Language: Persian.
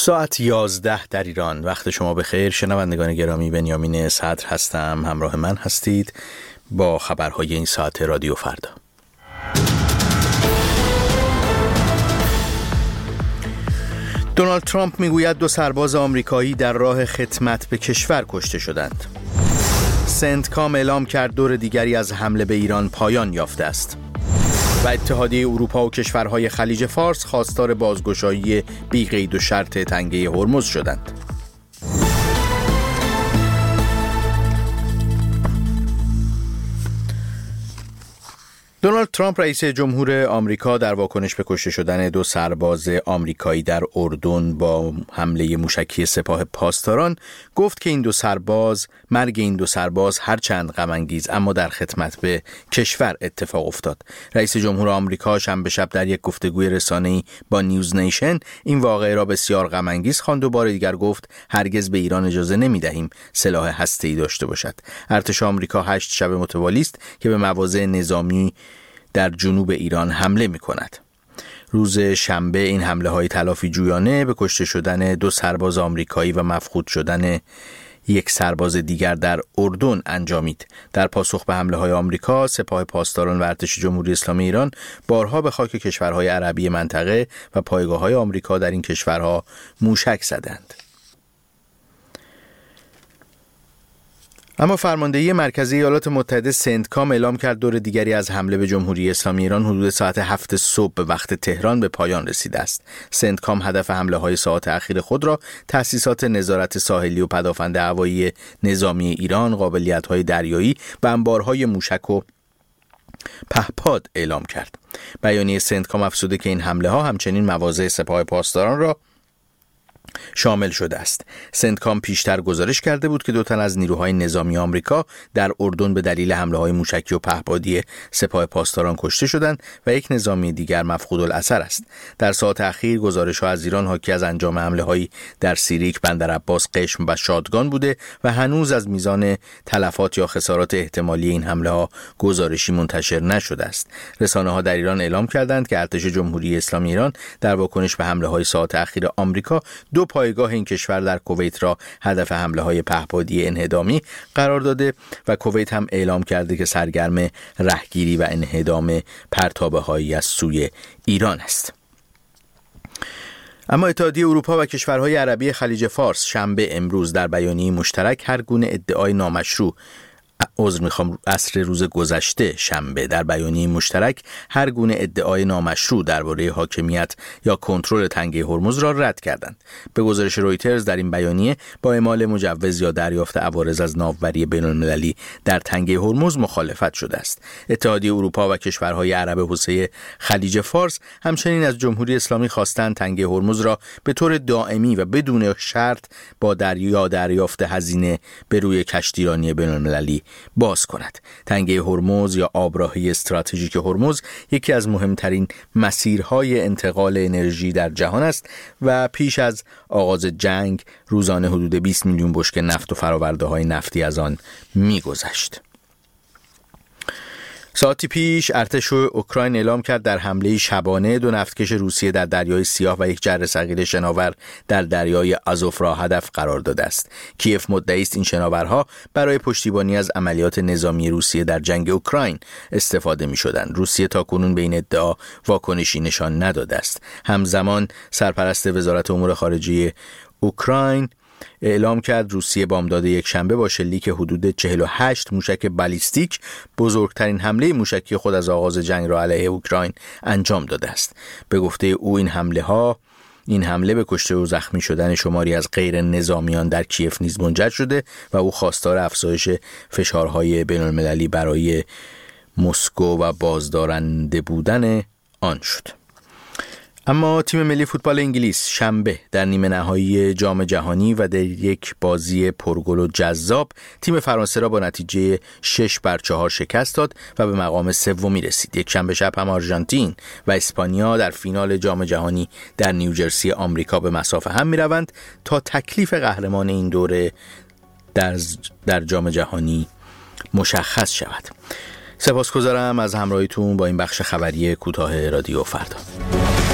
ساعت 11 در ایران. وقت شما بخیر شنوندگان گرامی. بنیامین صدر هستم، همراه من هستید با خبرهای این ساعت رادیو فردا. دونالد ترامپ میگوید 2 سرباز آمریکایی در راه خدمت به کشور کشته شدند. سنتکام اعلام کرد دور دیگری از حمله به ایران پایان یافته است. و اتحادیه اروپا و کشورهای خلیج فارس خواستار بازگشایی بی قید و شرط تنگه هرمز شدند. دونالد ترامپ رئیس جمهور آمریکا در واکنش به کشته شدن 2 سرباز آمریکایی در اردن با حمله موشکی سپاه پاسداران گفت که مرگ این دو سرباز هرچند غم انگیز اما در خدمت به کشور اتفاق افتاد. رئیس جمهور آمریکا شنبه شب در یک گفتگوی رسانه‌ای با نیوز نیشن این واقعه را بسیار غم انگیز خواند و بار دیگر گفت هرگز به ایران اجازه نمی‌دهیم سلاح هسته‌ای داشته باشد. ارتش آمریکا 8 شب متوالی است که به مواضع نظامی در جنوب ایران حمله می کند. روز شنبه این حمله های تلافی جویانه به کشته شدن 2 سرباز آمریکایی و مفقود شدن 1 سرباز دیگر در اردن انجامید. در پاسخ به حمله های آمریکا، سپاه پاسداران و ارتش جمهوری اسلامی ایران بارها به خاک کشورهای عربی منطقه و پایگاه های آمریکا در این کشورها موشک زدند. اما فرماندهی مرکزی ایالات متحده سنتکام اعلام کرد دور دیگری از حمله به جمهوری اسلامی ایران حدود ساعت 7 صبح به وقت تهران به پایان رسیده است. سنتکام هدف حمله های ساعات اخیر خود را تأسیسات نظارت ساحلی و پدافند هوایی نظامی ایران، قابلیت های دریایی و انبارهای موشک و پهپاد اعلام کرد. بیانیه سنتکام افزوده که این حمله ها همچنین مواضع سپاه پاسداران را شامل شده است. سنتکام پیشتر گزارش کرده بود که 2 تن از نیروهای نظامی آمریکا در اردن به دلیل حمله‌های موشکی و پهپادی سپاه پاسداران کشته شدند و 1 نظامی دیگر مفقود الاثر است. در ساعات اخیر گزارش‌ها از ایران حاکی از انجام حمله‌هایی در سیریک، بندرعباس، قشم و شادگان بوده و هنوز از میزان تلفات یا خسارات احتمالی این حمله‌ها گزارشی منتشر نشده است. رسانه‌ها در ایران اعلام کردند که ارتش جمهوری اسلامی ایران در واکنش به حمله‌های ساعات اخیر آمریکا 2 پایگاه این کشور در کویت را هدف حمله‌های پهپادی انهدامی قرار داده و کویت هم اعلام کرده که سرگرم رهگیری و انهدام پرتابه‌هایی از سوی ایران است. اما اتحادیه اروپا و کشورهای عربی خلیج فارس شنبه امروز در بیانیه مشترک هر گونه ادعای نامشروع عصر روز گذشته شنبه در بیانیه مشترک هر گونه ادعای نامشروع درباره حاکمیت یا کنترل تنگه هرمز را رد کردند. به گزارش رویترز در این بیانیه با اعمال مجوز یا دریافت عوارض از ناوبری بین‌المللی در تنگه هرمز مخالفت شده است. اتحادیه اروپا و کشورهای عرب حوزه خلیج فارس همچنین از جمهوری اسلامی خواستند تنگه هرمز را به طور دائمی و بدون شرط با دریافت هزینه به روی کشتیرانی بین‌المللی باز کند. تنگه هرمز یا آبراهی استراتژیک هرمز یکی از مهمترین مسیرهای انتقال انرژی در جهان است و پیش از آغاز جنگ روزانه حدود 20 میلیون بشکه نفت و فرآورده‌های نفتی از آن می‌گذشت. ساعتی پیش ارتش اوکراین اعلام کرد در حمله شبانه 2 نفتکش روسیه در دریای سیاه و 1 جرثقیل شناور در دریای آزوف را هدف قرار داده است. کیف مدعی است این شناورها برای پشتیبانی از عملیات نظامی روسیه در جنگ اوکراین استفاده می‌شدند. روسیه تاکنون به این ادعا واکنشی نشان نداده است. همزمان سرپرست وزارت امور خارجه اوکراین اعلام کرد روسیه بامداد یک شنبه با شلیک حدود 48 موشک بالیستیک بزرگترین حمله موشکی خود از آغاز جنگ را علیه اوکراین انجام داده است. به گفته او این حمله به کشته و زخمی شدن شماری از غیر نظامیان در کیف نیز منجر شده و او خواستار افزایش فشارهای بین‌المللی برای مسکو و بازدارنده بودن آن شد. اما تیم ملی فوتبال انگلیس شنبه در نیمه نهایی جام جهانی و در یک بازی پرگل و جذاب تیم فرانسه را با نتیجه 6-4 شکست داد و به مقام سومی رسید. یک شنبه شب هم آرژانتین و اسپانیا در فینال جام جهانی در نیوجرسی آمریکا به مصاف هم می‌روند تا تکلیف قهرمان این دوره در جام جهانی مشخص شود. سپاسگزارم از همراهیتون با این بخش خبری کوتاه رادیو فردا.